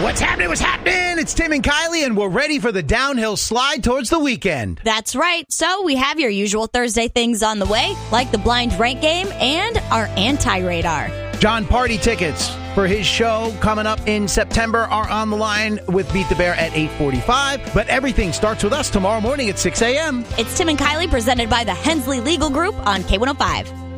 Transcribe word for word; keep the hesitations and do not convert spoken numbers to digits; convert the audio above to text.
What's happening? What's happening? It's Tim and Kylie, and we're ready for the downhill slide towards the weekend. That's right. So we have your usual Thursday things on the way, like the blind rank game and our anti-radar. John Party tickets for his show coming up in September are on the line with Beat the Bear at eight forty-five. But everything starts with us tomorrow morning at six a.m. It's Tim and Kylie presented by the Hensley Legal Group on K one oh five.